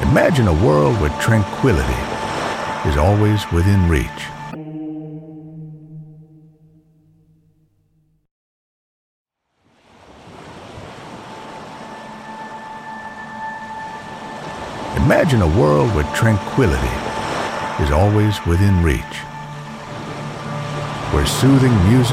Imagine a world where tranquility is always within reach. Imagine a world where tranquility is always within reach, where soothing music